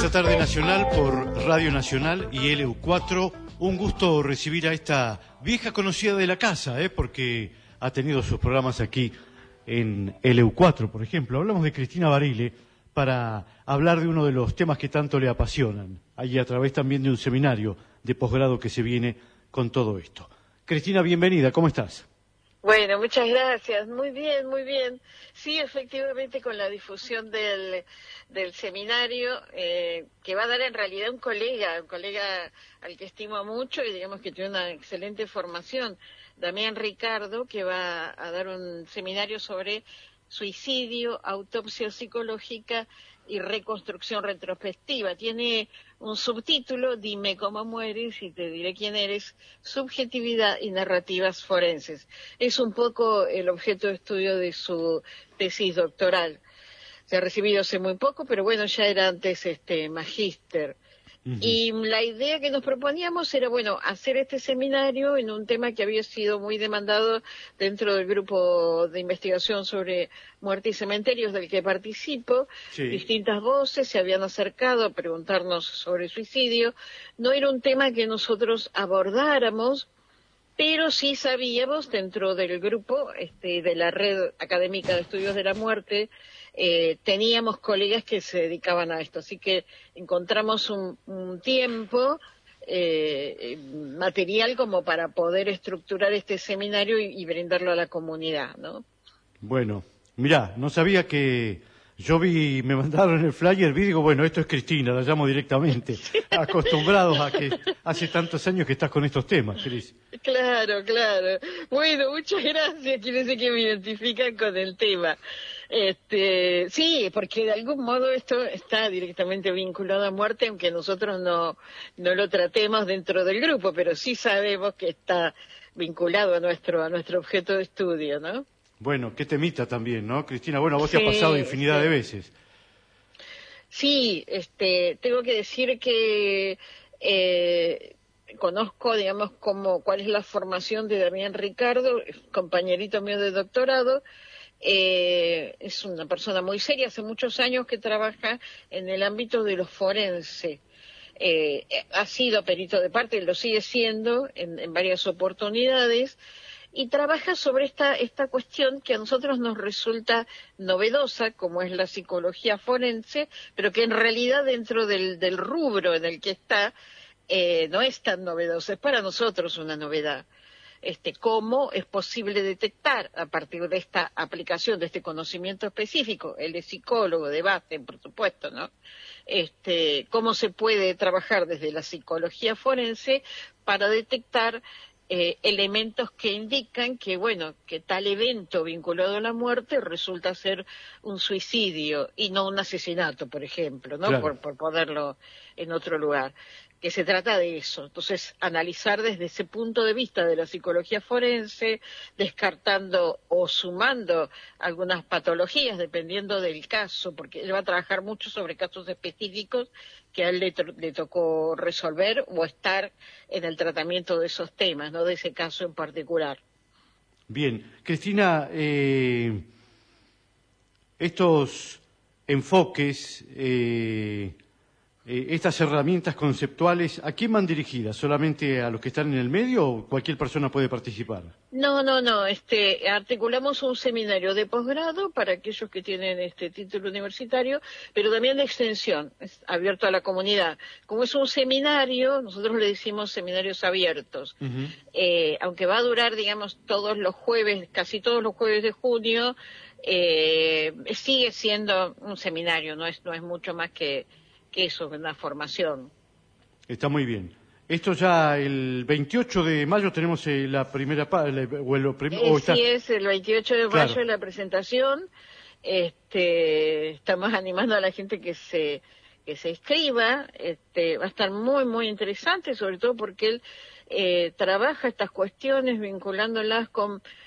esta tarde nacional por Radio Nacional y LU4. Un gusto recibir a esta vieja conocida de la casa, porque ha tenido sus programas aquí en LU4, por ejemplo. Hablamos de Cristina Barile para hablar de uno de los temas que tanto le apasionan, allí a través también de un seminario de posgrado que se viene con todo esto. Cristina, bienvenida, ¿cómo estás? Bueno, muchas gracias. Muy bien, muy bien. Sí, efectivamente, con la difusión del seminario, que va a dar en realidad un colega al que estimo mucho y digamos que tiene una excelente formación, Damián Ricardo, que va a dar un seminario sobre suicidio, autopsia psicológica y reconstrucción retrospectiva. Tiene un subtítulo, Dime cómo mueres y te diré quién eres, subjetividad y narrativas forenses. Es un poco el objeto de estudio de su tesis doctoral. Se ha recibido hace muy poco, pero bueno, ya era antes magíster. Y la idea que nos proponíamos era, hacer este seminario en un tema que había sido muy demandado dentro del grupo de investigación sobre muerte y cementerios del que participo. Sí. Distintas voces se habían acercado a preguntarnos sobre suicidio. No era un tema que nosotros abordáramos, pero sí sabíamos dentro del grupo de la Red Académica de Estudios de la Muerte, teníamos colegas que se dedicaban a esto, así que encontramos un tiempo material como para poder estructurar este seminario y brindarlo a la comunidad, ¿no? Bueno, mirá, no sabía que... Yo me mandaron el flyer, digo, esto es Cristina, la llamo directamente, acostumbrados a que hace tantos años que estás con estos temas, Cris. Claro. Bueno, muchas gracias, quiere decir que me identifican con el tema. Sí, porque de algún modo esto está directamente vinculado a muerte, aunque nosotros no lo tratemos dentro del grupo, pero sí sabemos que está vinculado a nuestro objeto de estudio, ¿no? Bueno, qué temita también, ¿no, Cristina? Bueno, vos te has pasado infinidad de veces. Sí, tengo que decir que conozco, digamos, cuál es la formación de Damián Ricardo, compañerito mío de doctorado. Es una persona muy seria, hace muchos años que trabaja en el ámbito de los forenses. Ha sido perito de parte, lo sigue siendo en varias oportunidades, y trabaja sobre esta cuestión que a nosotros nos resulta novedosa, como es la psicología forense, pero que en realidad dentro del rubro en el que está, no es tan novedosa, es para nosotros una novedad. Cómo es posible detectar a partir de esta aplicación, de este conocimiento específico, él es psicólogo de base, por supuesto, ¿no? Cómo se puede trabajar desde la psicología forense para detectar elementos que indican que tal evento vinculado a la muerte resulta ser un suicidio y no un asesinato, por ejemplo, ¿no? Claro. Por ponerlo en otro lugar. Que se trata de eso. Entonces, analizar desde ese punto de vista de la psicología forense, descartando o sumando algunas patologías, dependiendo del caso, porque él va a trabajar mucho sobre casos específicos que a él le tocó resolver o estar en el tratamiento de esos temas, no de ese caso en particular. Bien. Cristina, estos enfoques... estas herramientas conceptuales, ¿a quién van dirigidas? ¿Solamente a los que están en el medio o cualquier persona puede participar? No. Articulamos un seminario de posgrado para aquellos que tienen este título universitario, pero también de extensión, es abierto a la comunidad. Como es un seminario, nosotros le decimos seminarios abiertos. Aunque va a durar, digamos, todos los jueves, casi todos los jueves de junio, sigue siendo un seminario, no es mucho más que eso, una formación. Está muy bien. Esto ya el 28 de mayo tenemos la primera parte, Sí, es el 28 de mayo, claro. La presentación. Estamos animando a la gente que se inscriba. Va a estar muy, muy interesante, sobre todo porque él trabaja estas cuestiones vinculándolas con